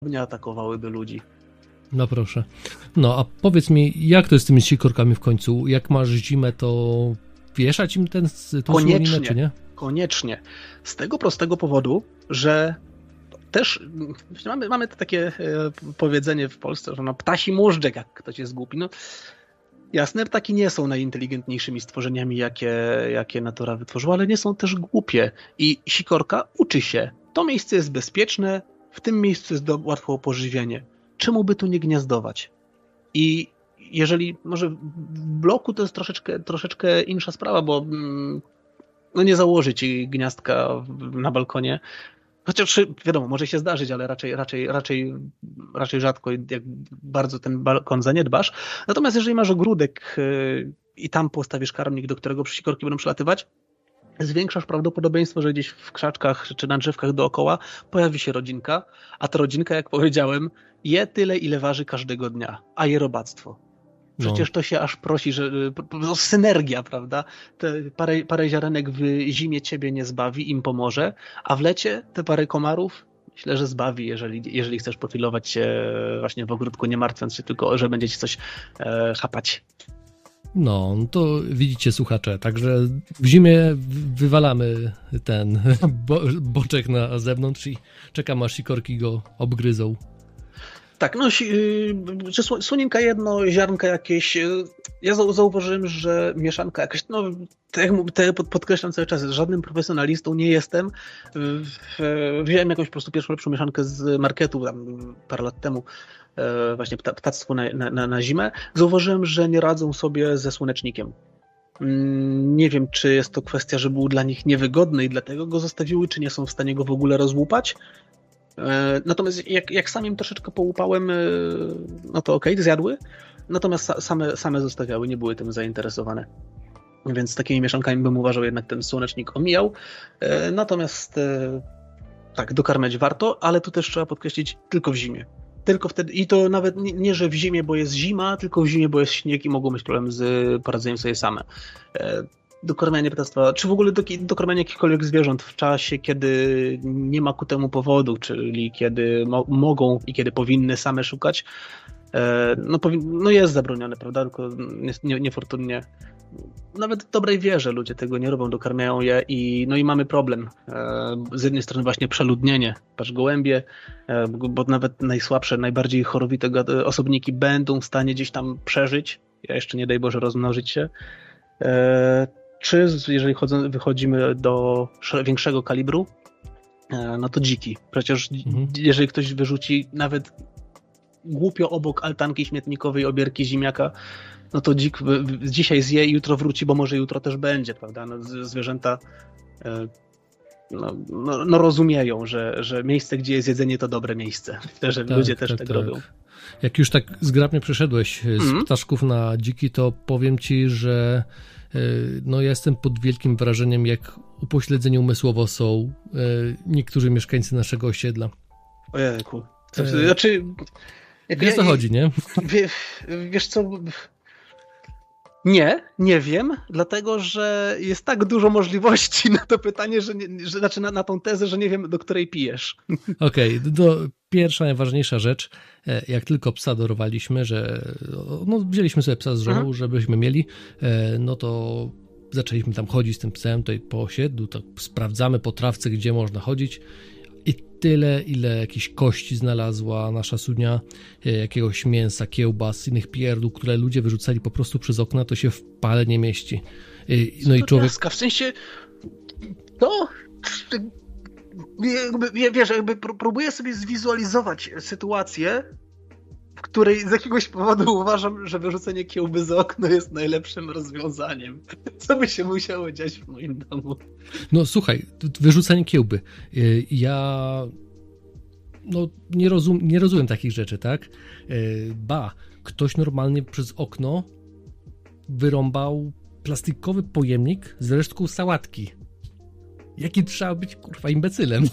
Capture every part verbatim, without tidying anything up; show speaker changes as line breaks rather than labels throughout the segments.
nie atakowałyby ludzi.
No proszę. No a powiedz mi, jak to jest z tymi sikorkami w końcu? Jak masz zimę, to wieszać im ten, tą słoninę, czy nie?
Koniecznie. Z tego prostego powodu, że też mamy, mamy to takie e, powiedzenie w Polsce, że no ptasi móżdżek, jak ktoś jest głupi. No, jasne, ptaki nie są najinteligentniejszymi stworzeniami, jakie, jakie natura wytworzyła, ale nie są też głupie. I sikorka uczy się. To miejsce jest bezpieczne, w tym miejscu jest do, łatwo o pożywienie. Czemu by tu nie gniazdować? I jeżeli, może w bloku to jest troszeczkę, troszeczkę inna sprawa, bo mm, no nie założy ci gniazdka na balkonie. Chociaż wiadomo, może się zdarzyć, ale raczej, raczej, raczej, raczej rzadko, jak bardzo ten balkon zaniedbasz. Natomiast jeżeli masz ogródek yy, i tam postawisz karmnik, do którego sikorki będą przylatywać, zwiększasz prawdopodobieństwo, że gdzieś w krzaczkach czy na drzewkach dookoła pojawi się rodzinka, a ta rodzinka, jak powiedziałem, je tyle, ile waży każdego dnia, a je robactwo. Przecież no. To się aż prosi, że no, synergia, prawda? Te parę, parę ziarenek w zimie ciebie nie zbawi, im pomoże, a w lecie te parę komarów myślę, że zbawi, jeżeli, jeżeli chcesz profilować się właśnie w ogródku, nie martwiąc się tylko, że będzie ci coś e, chapać.
No, to widzicie, słuchacze, także w zimie wywalamy ten bo, boczek na zewnątrz i czekam, aż sikorki go obgryzą.
Tak, no czy słoninka jedno, ziarnka jakieś. Ja zauważyłem, że mieszanka jakaś, no tak jak podkreślam cały czas, żadnym profesjonalistą nie jestem. Wziąłem jakąś po prostu pierwszą lepszą mieszankę z marketu tam parę lat temu, właśnie ptactwo na, na, na zimę. Zauważyłem, że nie radzą sobie ze słonecznikiem. Nie wiem, czy jest to kwestia, że był dla nich niewygodny i dlatego go zostawiły, czy nie są w stanie go w ogóle rozłupać. Natomiast jak, jak sam im troszeczkę połupałem, no to okej, okay, zjadły, natomiast same, same zostawiały, nie były tym zainteresowane. Więc z takimi mieszankami bym uważał, jednak ten słonecznik omijał. Natomiast tak, dokarmiać warto, ale tu też trzeba podkreślić, tylko w zimie. Tylko wtedy, i to nawet nie, nie, że w zimie, bo jest zima, tylko w zimie, bo jest śnieg i mogą mieć problem z poradzeniem sobie same. Dokarmianie ptactwa, czy w ogóle do, dokarmianie jakichkolwiek zwierząt w czasie, kiedy nie ma ku temu powodu, czyli kiedy mo, mogą i kiedy powinny same szukać, e, no, powi- no jest zabronione, prawda? Tylko nie, niefortunnie nawet w dobrej wierze ludzie tego nie robią, dokarmiają je i no i mamy problem. E, z jednej strony właśnie przeludnienie, patrz gołębie, e, bo, bo nawet najsłabsze, najbardziej chorowite osobniki będą w stanie gdzieś tam przeżyć, ja jeszcze nie daj Boże rozmnożyć się. E, Czy jeżeli chodzą, wychodzimy do większego kalibru, no to dziki. Przecież mhm. jeżeli ktoś wyrzuci nawet głupio obok altanki śmietnikowej obierki ziemniaka, no to dzik dzisiaj zje i jutro wróci, bo może jutro też będzie, prawda? No, zwierzęta no, no, no rozumieją, że, że miejsce, gdzie jest jedzenie, to dobre miejsce. Myślę, że tak, ludzie też tak, tak, tak robią.
Jak już tak zgrabnie przeszedłeś z mhm. ptaszków na dziki, to powiem ci, że no ja jestem pod wielkim wrażeniem, jak upośledzeni umysłowo są niektórzy mieszkańcy naszego osiedla.
Ojejku. Co, znaczy...
Wiesz, co chodzi, nie?
Wie, wiesz co... Nie, nie wiem, dlatego, że jest tak dużo możliwości na to pytanie, że, nie, że znaczy na, na tą tezę, że nie wiem, do której pijesz.
Okej, okay, pierwsza, najważniejsza rzecz, jak tylko psa dorwaliśmy, że no, wzięliśmy sobie psa z żoną, Aha. żebyśmy mieli, no to zaczęliśmy tam chodzić z tym psem tutaj po osiedlu, to sprawdzamy po trawce, gdzie można chodzić i tyle, ile jakichś kości znalazła nasza Sunia, jakiegoś mięsa, kiełbas, innych pierdół, które ludzie wyrzucali po prostu przez okna, to się w pale nie mieści. No i człowiek...
W sensie to... Jakby, wiesz, jakby próbuję sobie zwizualizować sytuację, w której z jakiegoś powodu uważam, że wyrzucenie kiełby z okna jest najlepszym rozwiązaniem. Co by się musiało dziać w moim domu?
No słuchaj, wyrzucenie kiełby. Ja no, nie, rozum, nie rozumiem takich rzeczy, tak? Ba, ktoś normalnie przez okno wyrąbał plastikowy pojemnik z resztką sałatki. Jaki trzeba być, kurwa, imbecylem.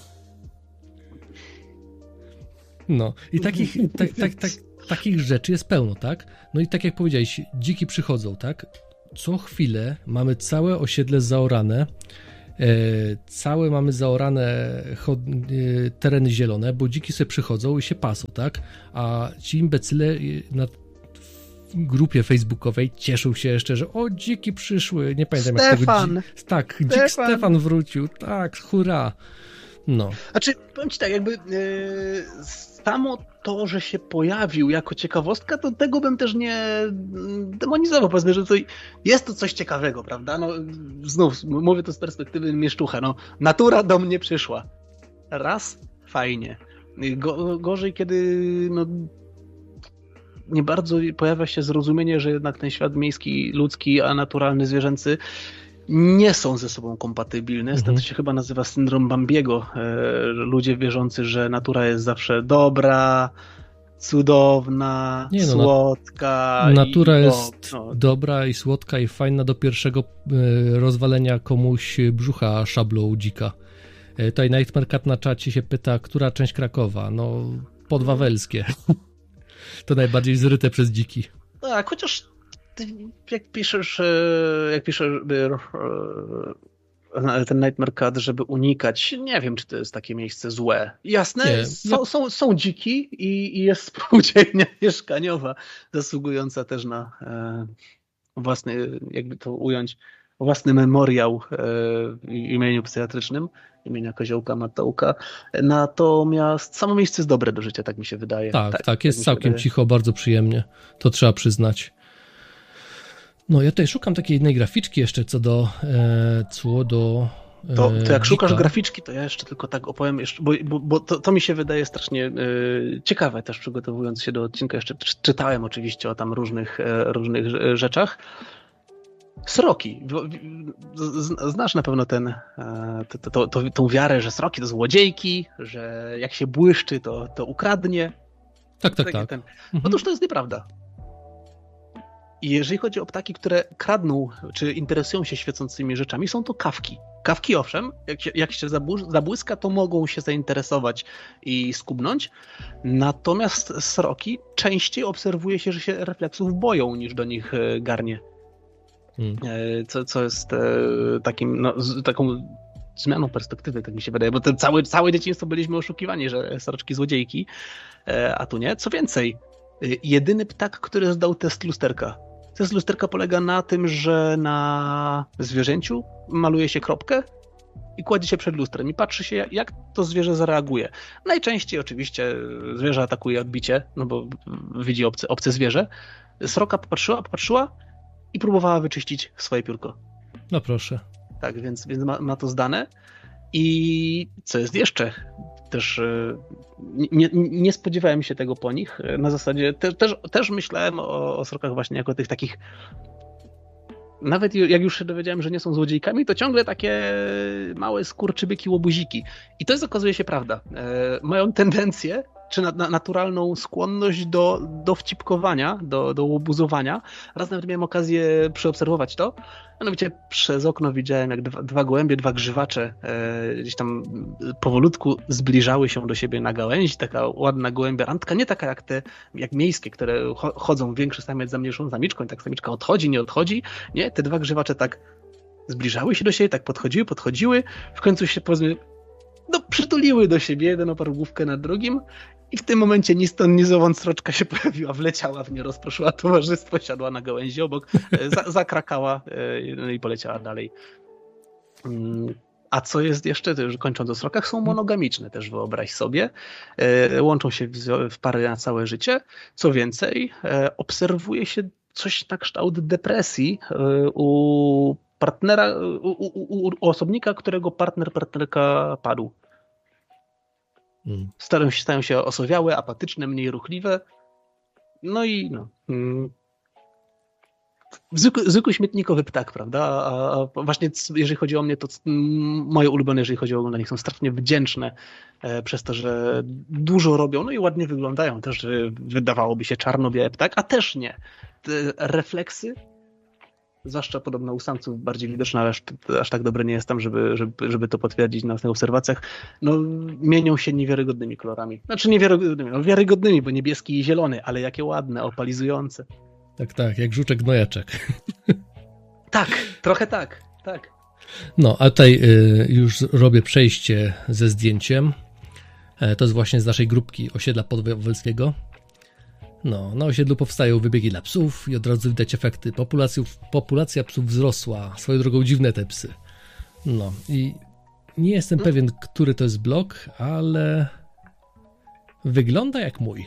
No i takich, tak, tak, tak, takich rzeczy jest pełno, tak? No i tak jak powiedziałeś, dziki przychodzą, tak? Co chwilę mamy całe osiedle zaorane Całe mamy zaorane tereny zielone, bo dziki sobie przychodzą i się pasą, tak? A ci imbecyle na grupie facebookowej cieszył się jeszcze, że o, dziki przyszły, nie pamiętam
Stefan.
jak tego dzi- tak,
Stefan.
dzik Stefan wrócił, tak, hurra. No.
Znaczy, powiem ci tak, jakby yy, samo to, że się pojawił jako ciekawostka, to tego bym też nie demonizował. Powiedzmy, że to jest to coś ciekawego, prawda? No, znów mówię to z perspektywy mieszczucha. No, natura do mnie przyszła. Raz, fajnie. Go, gorzej, kiedy no, nie bardzo pojawia się zrozumienie, że jednak ten świat miejski, ludzki, a naturalny, zwierzęcy nie są ze sobą kompatybilne. Mhm. To się chyba nazywa syndrom Bambiego. Ludzie wierzący, że natura jest zawsze dobra, cudowna, nie, no, słodka.
Natura
i,
jest
no,
dobra i słodka i fajna do pierwszego rozwalenia komuś brzucha szablą dzika. Tutaj Nightmare Cat na czacie się pyta, która część Krakowa? No, podwawelskie. To najbardziej zryte przez dziki.
Tak, chociaż jak piszesz, jak piszesz ten Nightmare Cat, żeby unikać, nie wiem, czy to jest takie miejsce złe. Jasne, nie, są, są, są dziki i, i jest spółdzielnia mieszkaniowa zasługująca też na e, własny, jakby to ująć, własny memoriał e, w imieniu psychiatrycznym, imienia Koziołka Matołka. Natomiast samo miejsce jest dobre do życia, tak mi się wydaje.
Tak, tak, tak jest
tak
całkiem wydaje. Cicho, bardzo przyjemnie. To trzeba przyznać. No ja tutaj szukam takiej jednej graficzki jeszcze co do e, co do e,
to, to jak
dzika.
szukasz graficzki, to ja jeszcze tylko tak opowiem, jeszcze, bo, bo, bo to, to mi się wydaje strasznie e, ciekawe też przygotowując się do odcinka. Jeszcze czytałem oczywiście o tam różnych, e, różnych rzeczach. Sroki. Znasz na pewno ten, to, to, to, tą wiarę, że sroki to złodziejki, że jak się błyszczy, to, to ukradnie.
Tak, tak, tak.
Ten. Otóż to jest nieprawda. I jeżeli chodzi o ptaki, które kradną, czy interesują się świecącymi rzeczami, są to kawki. Kawki owszem, jak się, jak się zabłyska, to mogą się zainteresować i skubnąć. Natomiast sroki częściej obserwuje się, że się refleksów boją, niż do nich garnie. Hmm. Co, co jest takim, no, taką zmianą perspektywy, tak mi się wydaje, bo to całe, całe dzieciństwo byliśmy oszukiwani, że sroczki złodziejki, a tu nie. Co więcej, jedyny ptak, który zdał test lusterka. Test lusterka polega na tym, że na zwierzęciu maluje się kropkę i kładzie się przed lustrem i patrzy się, jak to zwierzę zareaguje. Najczęściej oczywiście zwierzę atakuje odbicie, no bo widzi obce, obce zwierzę. Sroka popatrzyła, popatrzyła i próbowała wyczyścić swoje piórko.
No proszę.
Tak, więc, więc ma, ma to zdane. I co jest jeszcze? Też nie, nie spodziewałem się tego po nich. Na zasadzie te, też, też myślałem o, o srokach właśnie jako tych takich. Nawet jak już się dowiedziałem, że nie są złodziejkami, to ciągle takie małe skurczybyki, łobuziki. I to jest, okazuje się, prawda. E, mają tendencję, czy na, na, naturalną skłonność do, do wcipkowania, do, do łobuzowania. Raz nawet miałem okazję przeobserwować to. Mianowicie przez okno widziałem, jak dwa, dwa gołębie, dwa grzywacze e, gdzieś tam powolutku zbliżały się do siebie na gałęzi. Taka ładna gołębia randka, nie taka jak te, jak miejskie, które chodzą, większy samiec za mniejszą samiczką i tak samiczka odchodzi, nie odchodzi. Nie, te dwa grzywacze tak zbliżały się do siebie, tak podchodziły, podchodziły. W końcu się, powiedzmy, no, przytuliły do siebie, jeden oparł główkę na drugim. I w tym momencie ni stąd, ni zowąd sroczka się pojawiła, wleciała w nie, rozproszyła towarzystwo, siadła na gałęzi obok, za, zakrakała no i poleciała dalej. A co jest jeszcze, to już kończąc o srokach, są monogamiczne też, wyobraź sobie. Łączą się w, w pary na całe życie. Co więcej, obserwuje się coś na kształt depresji u partnera, u, u, u osobnika, którego partner, partnerka padł. Stają się, stają się osowiałe, apatyczne, mniej ruchliwe. No i no. Mm, zwykły, zwykły śmietnikowy ptak, prawda? A, a właśnie jeżeli chodzi o mnie, to moje ulubione, jeżeli chodzi o oglądanie, są strasznie wdzięczne e, przez to, że dużo robią, no i ładnie wyglądają też, że wydawałoby się czarno-białe ptak, a też nie. Te refleksy, zwłaszcza podobno u samców bardziej widoczne, ale aż, aż tak dobre nie jestem, żeby, żeby, żeby to potwierdzić na własnych obserwacjach, no mienią się niewiarygodnymi kolorami. Znaczy niewiarygodnymi, no wiarygodnymi, bo niebieski i zielony, ale jakie ładne, opalizujące.
Tak, tak, jak żuczek gnojeczek.
Tak, trochę tak, tak.
No, a tutaj y, już robię przejście ze zdjęciem. E, to jest właśnie z naszej grupki osiedla podwawelskiego. No, na osiedlu powstają wybiegi dla psów i od razu widać efekty. Populacja, populacja psów wzrosła. Swoją drogą dziwne te psy. No i nie jestem pewien, który to jest blok, ale wygląda jak mój.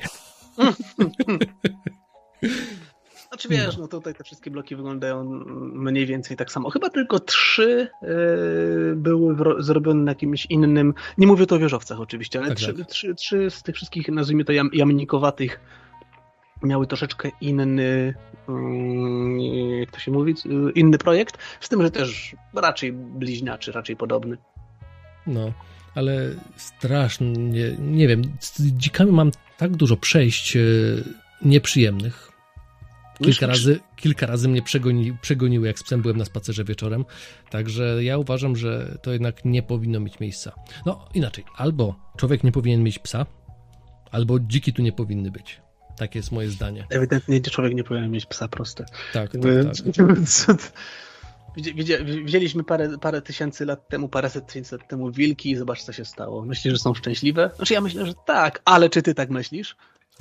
Znaczy wiesz, no tutaj te wszystkie bloki wyglądają mniej więcej tak samo. Chyba tylko trzy yy, były wro- zrobione na jakimś innym, nie mówię tu o wieżowcach oczywiście, ale
Tak,
trzy,
tak.
Trzy, trzy z tych wszystkich, nazwijmy to jam, jamnikowatych, miały troszeczkę inny, yy, jak to się mówi, yy, inny projekt, z tym, że też raczej bliźniaczy, raczej podobny.
No, ale strasznie, nie wiem, z dzikami mam tak dużo przejść yy, nieprzyjemnych. Kilka razy, kilka razy mnie przegoni, przegoniły, jak z psem byłem na spacerze wieczorem. Także ja uważam, że to jednak nie powinno mieć miejsca. No inaczej, albo człowiek nie powinien mieć psa, albo dziki tu nie powinny być. Takie jest moje zdanie.
Ewidentnie człowiek nie powinien mieć psa, proste.
Tak,
Jakby,
tak, tak.
Widzieliśmy parę, parę tysięcy lat temu, paręset tysięcy lat temu wilki i zobacz, co się stało. Myślisz, że są szczęśliwe? Znaczy ja myślę, że tak, ale czy ty tak myślisz?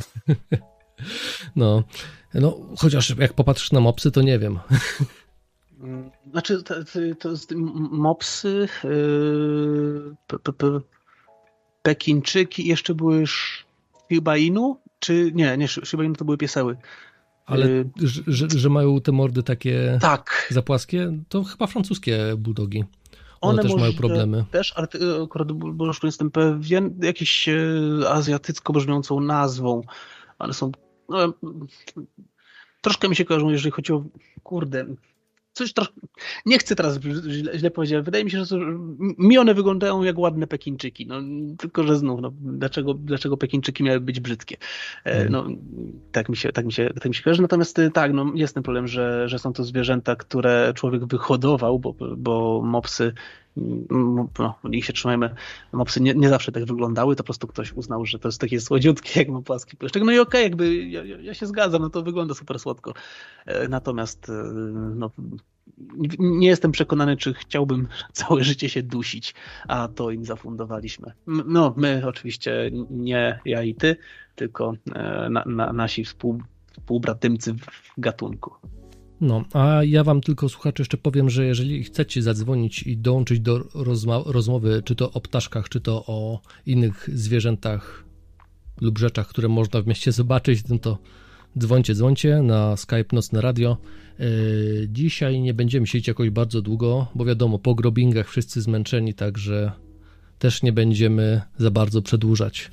No, no, chociaż jak popatrzysz na mopsy, to nie wiem.
Znaczy, to, to, to mopsy, yy, p, p, p, Pekinczyki, jeszcze były Shiba Inu? Czy nie, nie, Shiba Inu to były pieseły.
Ale
yy,
że, że, że mają te mordy takie
tak.
za płaskie, to chyba francuskie bulldogi. One,
One
też
może
mają problemy.
Też, ale akurat, bo już jestem pewien, jakieś azjatycko brzmiącą nazwą. One są... No, troszkę mi się kojarzą, jeżeli chodzi o... Kurde... Coś troszkę... Nie chcę teraz źle, źle powiedzieć, ale wydaje mi się, że to, mi one wyglądają jak ładne Pekinczyki. No, tylko, że znów, no, dlaczego, dlaczego Pekinczyki miały być brzydkie? E, no, tak mi się, tak mi się, tak mi się kojarzy. Natomiast tak, no, jest ten problem, że, że są to zwierzęta, które człowiek wyhodował, bo, bo mopsy, no, ich się trzymajmy, mopsy nie, nie zawsze tak wyglądały, to po prostu ktoś uznał, że to jest takie słodziutkie, jak ma płaski pyszczek. No i okej, okay, jakby ja, ja się zgadzam, no to wygląda super słodko. Natomiast no, nie jestem przekonany, czy chciałbym całe życie się dusić, a to im zafundowaliśmy. No, my oczywiście nie ja i ty, tylko na, na, nasi współ, współbratymcy w gatunku.
No, a ja wam tylko, słuchacze, jeszcze powiem, że jeżeli chcecie zadzwonić i dołączyć do rozma- rozmowy, czy to o ptaszkach, czy to o innych zwierzętach lub rzeczach, które można w mieście zobaczyć, no to dzwońcie, dzwońcie na Skype Nocne Radio. Yy, dzisiaj nie będziemy siedzieć jakoś bardzo długo, bo wiadomo, po grobingach wszyscy zmęczeni, także też nie będziemy za bardzo przedłużać.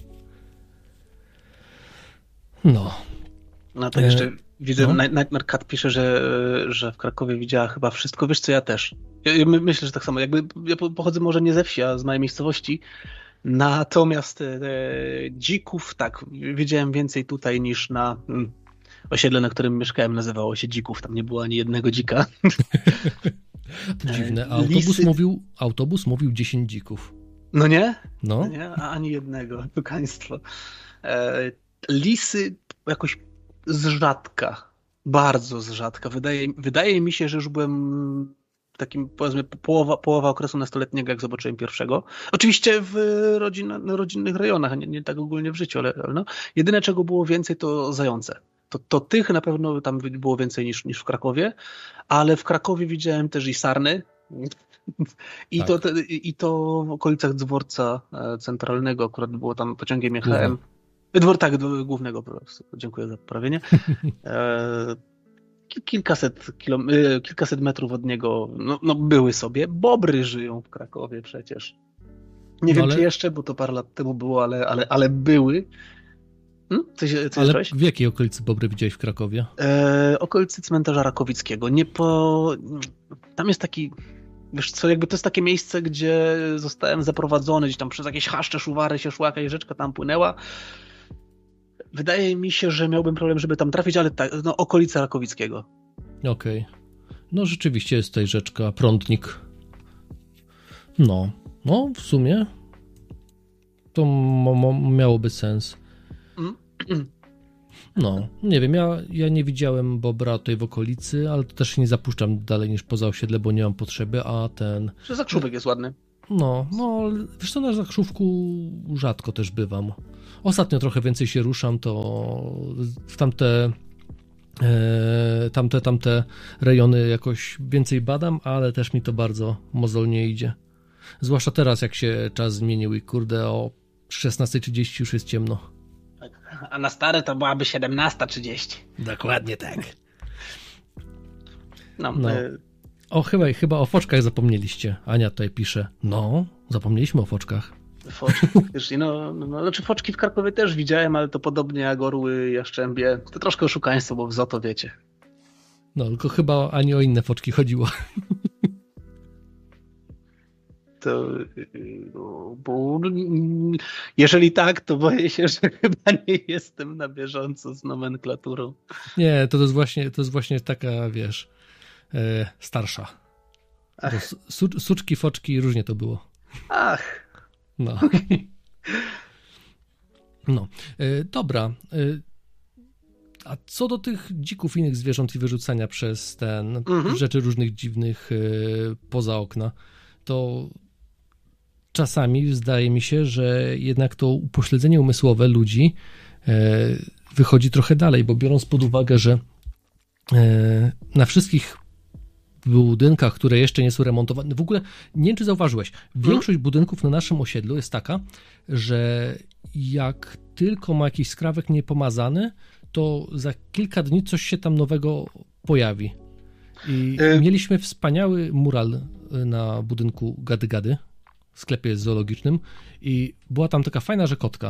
No.
No to jeszcze...
E-
Widzę,
no.
Nightmare Cat pisze, że, że w Krakowie widziała chyba wszystko. Wiesz co, ja też. Ja, ja myślę, że tak samo. Jakby ja pochodzę może nie ze wsi, a z małej miejscowości. Natomiast e, dzików, tak, widziałem więcej tutaj niż na mm, osiedle, na którym mieszkałem, nazywało się Dzików. Tam nie było ani jednego dzika.
To dziwne. Autobus,
Lisy...
mówił, autobus mówił dziesięć dzików.
No nie?
No.
No nie? A ani jednego. Tukaństwo. E, lisy jakoś z rzadka. Bardzo z rzadka. Wydaje, wydaje mi się, że już byłem takim, powiedzmy, połowa, połowa okresu nastoletniego, jak zobaczyłem pierwszego. Oczywiście w rodzin, rodzinnych rejonach, nie, nie tak ogólnie w życiu, ale, ale no. Jedyne, czego było więcej, to zające. To, to tych na pewno tam było więcej niż, niż w Krakowie, ale w Krakowie widziałem też i sarny. I, tak. to, te, I to w okolicach dworca centralnego, akurat było tam pociągiem jechałem. Główne. Dwór, tak, głównego, dziękuję za poprawienie. E, kilkaset, kilom, kilkaset metrów od niego no, no były sobie. Bobry żyją w Krakowie przecież. Nie no wiem, ale... czy jeszcze, bo to parę lat temu było, ale, ale, ale były. Hmm? Coś, coś
ale
zacząłeś?
W jakiej okolicy bobry widziałeś w Krakowie?
E, okolicy cmentarza Rakowickiego. Nie po... Tam jest taki... Wiesz co, jakby to jest takie miejsce, gdzie zostałem zaprowadzony, gdzieś tam przez jakieś chaszcze, szuwary się szła, jakaś rzeczka tam płynęła. Wydaje mi się, że miałbym problem, żeby tam trafić, ale tak, no okolica Rakowickiego.
Okej. Okay. No rzeczywiście jest tutaj rzeczka, prądnik. No, no w sumie to m- m- miałoby sens. No, nie wiem, ja, ja nie widziałem bobra tutaj w okolicy, ale to też się nie zapuszczam dalej niż poza osiedle, bo nie mam potrzeby, a ten...
Że zakrzówek jest ładny.
No, no, wiesz co, na Zakrzówku rzadko też bywam. Ostatnio trochę więcej się ruszam, to w tamte, e, tamte, tamte rejony jakoś więcej badam, ale też mi to bardzo mozolnie idzie. Zwłaszcza teraz, jak się czas zmienił i kurde o szesnasta trzydzieści już jest ciemno.
A na stare to byłaby siedemnasta trzydzieści.
Dokładnie tak.
No,
no.
y-
O, chyba, chyba o foczkach zapomnieliście. Ania tutaj pisze. No, zapomnieliśmy o foczkach.
Foczki, faktycznie. No, no, no, znaczy foczki w Krakowie też widziałem, ale to podobnie jak orły, jaszczębie. To troszkę oszukaństwo, bo w zoo to wiecie.
No, tylko chyba ani o inne foczki chodziło.
To, bo jeżeli tak, to boję się, że chyba nie jestem na bieżąco z nomenklaturą.
Nie, to jest właśnie, to jest właśnie taka, wiesz, e, starsza. Su, suczki, foczki, różnie to było.
Ach.
No. No. E, dobra. E, a co do tych dzików, innych zwierząt i wyrzucania przez ten mhm. rzeczy różnych dziwnych e, poza okna, to czasami zdaje mi się, że jednak to upośledzenie umysłowe ludzi e, wychodzi trochę dalej, bo biorąc pod uwagę, że e, na wszystkich budynkach, które jeszcze nie są remontowane, w ogóle nie wiem, czy zauważyłeś, większość hmm? budynków na naszym osiedlu jest taka, że jak tylko ma jakiś skrawek niepomazany, to za kilka dni coś się tam nowego pojawi. I y- mieliśmy wspaniały mural na budynku Gady Gady, w sklepie zoologicznym i była tam taka fajna rzekotka.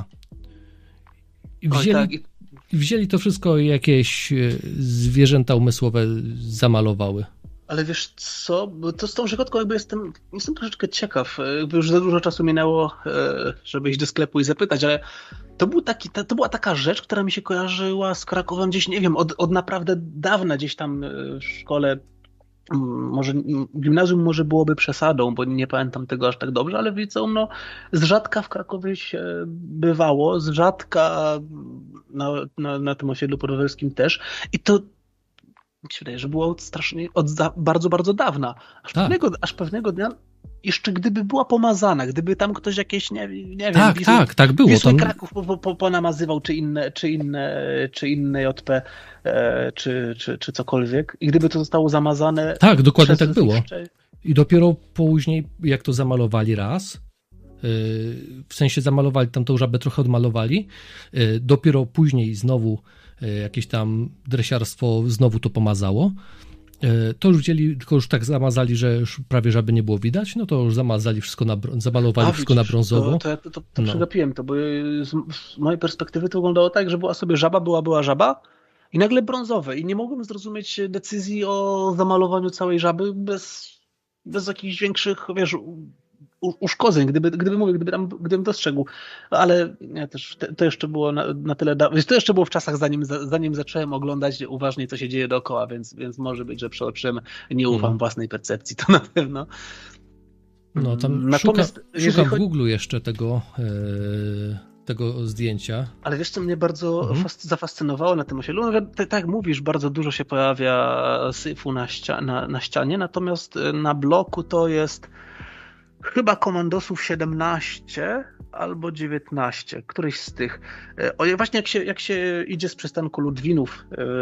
I wzięli, Oj, tak. I wzięli to wszystko i jakieś zwierzęta umysłowe zamalowały.
Ale wiesz co, bo to z tą rzekotką jakby jestem, jestem troszeczkę ciekaw, jakby już za dużo czasu minęło, żeby iść do sklepu i zapytać, ale to, był taki, to była taka rzecz, która mi się kojarzyła z Krakowem gdzieś, nie wiem, od, od naprawdę dawna gdzieś tam w szkole. Może gimnazjum może byłoby przesadą, bo nie pamiętam tego aż tak dobrze, ale w liceum no, z rzadka w Krakowie się bywało, z rzadka na, na, na tym osiedlu podwawelskim też i to mi się wydaje, że było od strasznie, od za, bardzo, bardzo dawna. Aż, tak. pewnego, aż pewnego dnia, jeszcze gdyby była pomazana, gdyby tam ktoś jakieś, nie, nie wiem,
tak,
Wisły,
tak, tak było.
Wisły
tam...
Kraków po, po, ponamazywał, czy inne, czy inne, czy inne J P, e, czy, czy, czy cokolwiek. I gdyby to zostało zamazane...
Tak, dokładnie tak było. Jeszcze... I dopiero później, jak to zamalowali raz, yy, w sensie zamalowali tam tą żabę, trochę odmalowali, yy, dopiero później znowu yy, jakieś tam dresiarstwo znowu to pomazało. To już wzięli, tylko już tak zamazali, że już prawie żaby nie było widać, no to już zamazali wszystko, na, zamalowali A, wszystko widzisz, na brązowo.
To, to, to, to no. przegapiłem to, bo z, z mojej perspektywy to wyglądało tak, że była sobie żaba, była, była żaba i nagle brązowe i nie mogłem zrozumieć decyzji o zamalowaniu całej żaby bez, bez jakichś większych, wiesz, u, uszkodzeń, gdyby, gdyby mówię, gdyby tam, gdybym dostrzegł, ale ja też, to jeszcze było na, na tyle dawno, to jeszcze było w czasach, zanim, zanim zacząłem oglądać uważnie, co się dzieje dookoła, więc, więc może być, że przeoczyłem, nie ufam hmm. własnej percepcji, to na pewno.
No tam Natomiast, szuka, szukam chodzi... w Google jeszcze tego, yy, tego zdjęcia.
Ale wiesz, co mnie bardzo mhm. zafascynowało na tym osiedlu? No, tak jak mówisz, bardzo dużo się pojawia syfu na, ścia- na, na ścianie, natomiast na bloku to jest chyba komandosów siedemnaście albo dziewiętnaście, któryś z tych. O, właśnie jak się, jak się idzie z przystanku Ludwinów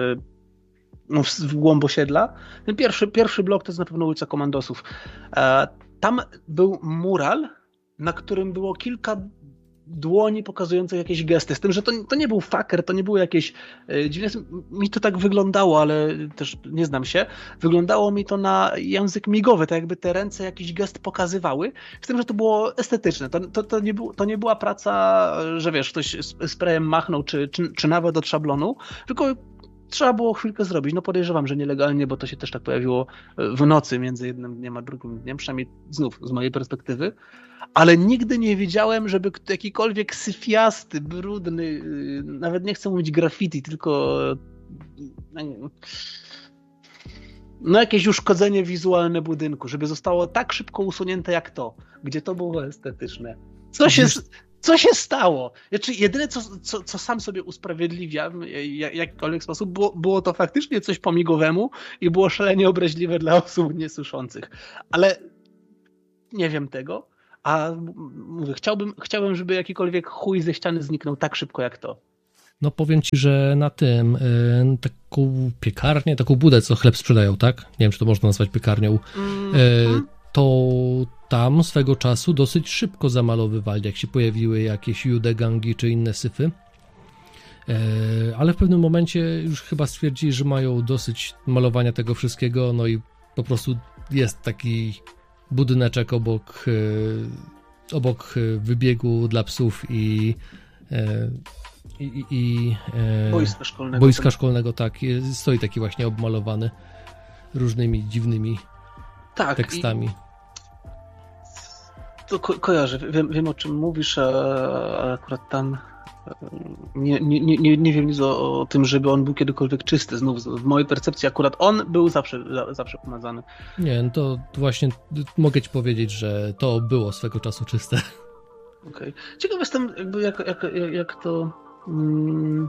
no, w, w głąb osiedla, ten pierwszy, pierwszy blok to jest na pewno ulica Komandosów. Tam był mural, na którym było kilka dłoni pokazujących jakieś gesty. Z tym, że to, to nie był faker, to nie było jakieś e, dziwne. Mi to tak wyglądało, ale też nie znam się. Wyglądało mi to na język migowy, tak jakby te ręce jakiś gest pokazywały. Z tym, że to było estetyczne. To, to, to, nie, był, to nie była praca, że wiesz, ktoś sprayem machnął, czy, czy, czy nawet od szablonu, tylko trzeba było chwilkę zrobić. No podejrzewam, że nielegalnie, bo to się też tak pojawiło w nocy między jednym dniem a drugim dniem, przynajmniej znów z mojej perspektywy. Ale nigdy nie widziałem, żeby jakikolwiek syfiasty, brudny, nawet nie chcę mówić graffiti, tylko no jakieś uszkodzenie wizualne budynku, żeby zostało tak szybko usunięte jak to, gdzie to było estetyczne. Coś jest, Co się stało? Znaczy, jedyne, co, co, co sam sobie usprawiedliwiam w jakikolwiek sposób, było, było to faktycznie coś po migowemu i było szalenie obraźliwe dla osób niesłyszących. Ale nie wiem tego, a mówię, chciałbym, chciałbym, żeby jakikolwiek chuj ze ściany zniknął tak szybko jak to.
No powiem ci, że na tym, y, taką piekarnię, taką budę, co chleb sprzedają, tak? Nie wiem, czy to można nazwać piekarnią. Mm, y, to tam swego czasu dosyć szybko zamalowywali, jak się pojawiły jakieś judegangi czy inne syfy. Y, ale w pewnym momencie już chyba stwierdzili, że mają dosyć malowania tego wszystkiego, no i po prostu jest taki budyneczek obok, y, obok wybiegu dla psów i y, I, i, i e,
boiska szkolnego.
Boiska szkolnego, tak. Stoi taki właśnie obmalowany różnymi dziwnymi tak, tekstami.
To ko- kojarzę, wiem, wiem o czym mówisz, a akurat tam nie, nie, nie, nie wiem nic o, o tym, żeby on był kiedykolwiek czysty. Znów w mojej percepcji akurat on był zawsze, zawsze pomazany.
Nie, no to właśnie mogę ci powiedzieć, że to było swego czasu czyste.
Okej. Okay. Ciekaw jestem, jakby jak, jak, jak, jak to... Hmm.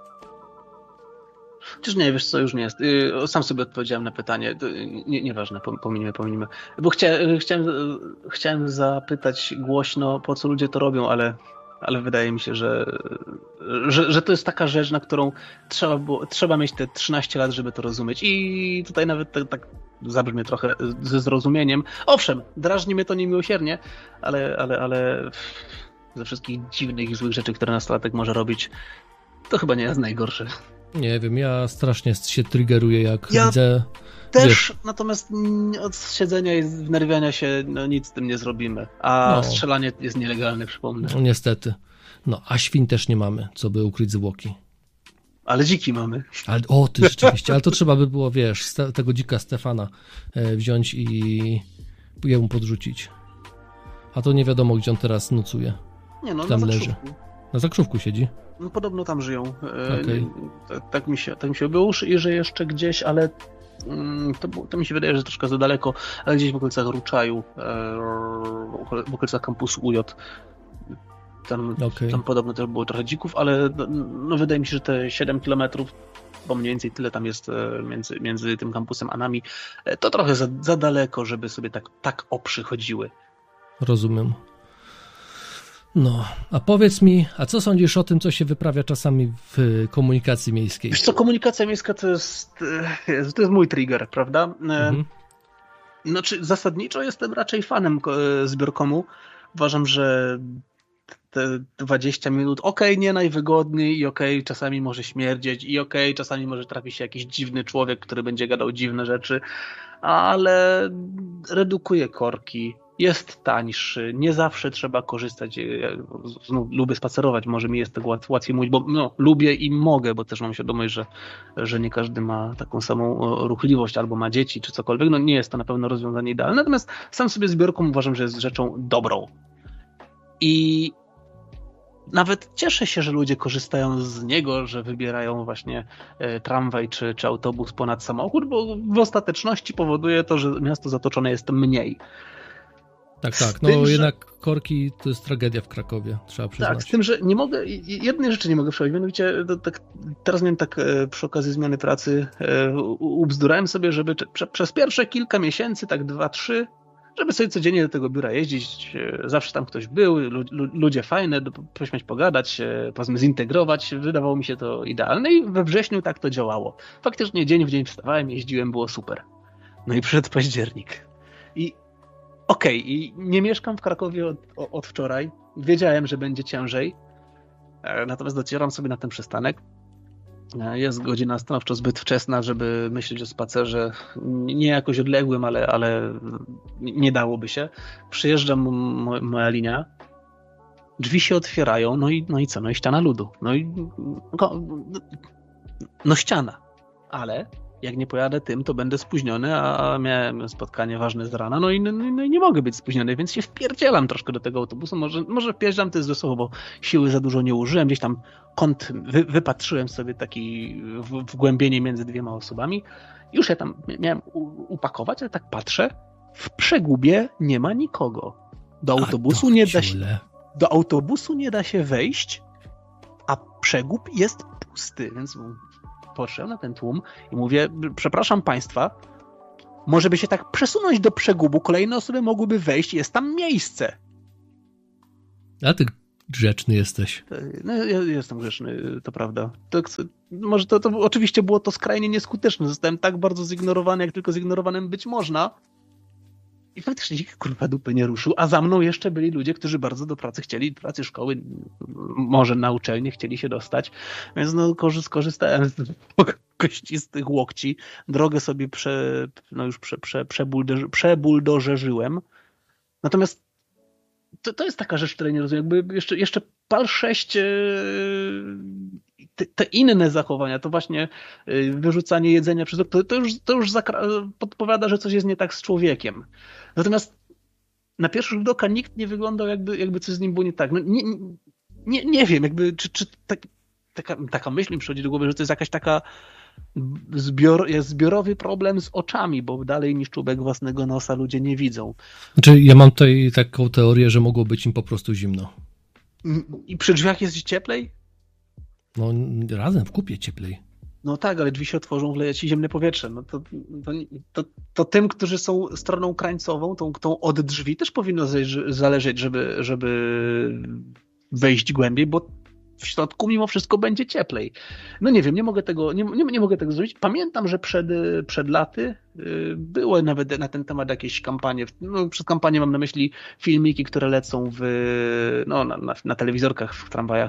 Chociaż nie, wiesz co, już nie jest. Sam sobie odpowiedziałem na pytanie. Nie, nieważne, pominimy, pominimy. Bo chcia, chciałem, chciałem zapytać głośno, po co ludzie to robią, ale, ale wydaje mi się, że, że, że to jest taka rzecz, na którą trzeba, było, trzeba mieć te trzynaście lat, żeby to rozumieć. I tutaj nawet tak, tak zabrzmie trochę ze zrozumieniem. Owszem, drażni mnie to niemiłosiernie, ale, ale, ale ze wszystkich dziwnych i złych rzeczy, które nastolatek może robić, to chyba nie jest najgorsze.
Nie wiem, ja strasznie się triggeruję, jak
ja
widzę...
też,
wiesz,
natomiast od siedzenia i wnerwiania się no, nic z tym nie zrobimy. A no. Strzelanie jest nielegalne, przypomnę.
No, niestety. No, a świń też nie mamy, co by ukryć zwłoki.
Ale dziki mamy.
Ale, o, ty rzeczywiście, ale to trzeba by było, wiesz, ste, tego dzika Stefana e, wziąć i jemu podrzucić. A to nie wiadomo, gdzie on teraz nocuje.
Nie no,
tam
na
leży.
zakrzówku.
Na zakrzówku siedzi?
No podobno tam żyją.
Okay.
Tak, tak mi się, tak mi się było i że jeszcze gdzieś, ale to, to mi się wydaje, że troszkę za daleko, ale gdzieś w okolicach Ruczaju, w okolicach kampusu U J. Tam, okay. tam podobno też było trochę dzików, ale no, wydaje mi się, że te siedem kilometrów, bo mniej więcej tyle tam jest między, między tym kampusem a nami, to trochę za, za daleko, żeby sobie tak, tak oprzychodziły.
Rozumiem. No, a powiedz mi, a co sądzisz o tym, co się wyprawia czasami w komunikacji miejskiej?
Wiesz co, komunikacja miejska to jest, to jest mój trigger, prawda? Mhm. Znaczy, zasadniczo jestem raczej fanem zbiorkomu. Uważam, że te dwadzieścia minut, okej, okay, nie najwygodniej i okej, okay, czasami może śmierdzieć i okej, okay, czasami może trafi się jakiś dziwny człowiek, który będzie gadał dziwne rzeczy, ale redukuje korki. Jest tańszy, nie zawsze trzeba korzystać, ja znów lubię spacerować, może mi jest tego łatwiej mówić, bo no, lubię i mogę, bo też mam świadomość, że, że nie każdy ma taką samą ruchliwość albo ma dzieci czy cokolwiek, no nie jest to na pewno rozwiązanie idealne, natomiast sam sobie zbiorką uważam, że jest rzeczą dobrą i nawet cieszę się, że ludzie korzystają z niego, że wybierają właśnie tramwaj czy, czy autobus ponad samochód, bo w ostateczności powoduje to, że miasto zatoczone jest mniej.
Tak, tak. No tym, jednak że... korki to jest tragedia w Krakowie, trzeba przyznać.
Tak, z tym, że nie mogę, jednej rzeczy nie mogę przechodzić, mianowicie tak, teraz miałem tak przy okazji zmiany pracy, ubzdurałem sobie, żeby prze, przez pierwsze kilka miesięcy, tak dwa, trzy, żeby sobie codziennie do tego biura jeździć, zawsze tam ktoś był, ludzie fajne, pośmiać, pogadać, powiedzmy zintegrować, wydawało mi się to idealne i we wrześniu tak to działało. Faktycznie dzień w dzień wstawałem, jeździłem, było super. No i przyszedł październik. I Okej, okay, i nie mieszkam w Krakowie od, od wczoraj. Wiedziałem, że będzie ciężej. Natomiast docieram sobie na ten przystanek. Jest godzina stanowczo zbyt wczesna, żeby myśleć o spacerze. Nie jakoś odległym, ale, ale nie dałoby się. Przyjeżdża mo, moja linia. Drzwi się otwierają, no i, no i co? No i ściana ludu. No i no, no ściana. Ale jak nie pojadę tym, to będę spóźniony, a miałem spotkanie ważne z rana, no i, no, no i nie mogę być spóźniony, więc się wpierdzielam troszkę do tego autobusu. Może, może wpierdzielam to jest ze sobą, bo siły za dużo nie użyłem. Gdzieś tam kąt wy, wypatrzyłem sobie taki w, wgłębienie między dwiema osobami. Już ja tam miałem u, upakować, ale tak patrzę, w przegubie nie ma nikogo. Do autobusu nie da się... do autobusu nie da się wejść, a przegub jest pusty, więc poszedłem na ten tłum i mówię, przepraszam państwa, może by się tak przesunąć do przegubu, kolejne osoby mogłyby wejść, jest tam miejsce.
A ty grzeczny jesteś.
No, ja jestem grzeczny, to prawda. To, może to, to oczywiście było to skrajnie nieskuteczne. Zostałem tak bardzo zignorowany, jak tylko zignorowanym być można. I faktycznie nikt kurwa dupy nie ruszył, a za mną jeszcze byli ludzie, którzy bardzo do pracy chcieli, do pracy szkoły, może na uczelnię chcieli się dostać, więc no skorzystałem z kościstych łokci, drogę sobie prze, no już prze, prze, przebuldoż, przebuldożerzyłem. Natomiast to, to jest taka rzecz, której nie rozumiem. Jakby jeszcze, jeszcze pal sześć te, te inne zachowania, to właśnie wyrzucanie jedzenia przez to, to już, to już zakra- podpowiada, że coś jest nie tak z człowiekiem. Natomiast na pierwszy rzut oka nikt nie wyglądał, jakby, jakby coś z nim było nie tak. No nie, nie, nie wiem, jakby, czy, czy tak, taka, taka myśl mi przychodzi do głowy, że to jest jakaś taka zbior, jest zbiorowy problem z oczami, bo dalej niż czubek własnego nosa ludzie nie widzą.
Znaczy, ja mam tutaj taką teorię, że mogło być im po prostu zimno.
I przy drzwiach jest cieplej?
No razem w kupie cieplej.
No tak, ale drzwi się otworzą, wleje ci ziemne powietrze. No to, to, to, to tym, którzy są stroną krańcową, tą, tą od drzwi też powinno zależeć, żeby, żeby wejść głębiej, bo w środku mimo wszystko będzie cieplej. No nie wiem, nie mogę tego, nie, nie, nie mogę tego zrobić. Pamiętam, że przed, przed laty było nawet na ten temat jakieś kampanie. No, przez kampanię mam na myśli filmiki, które lecą w, no, na, na, na telewizorkach w tramwajach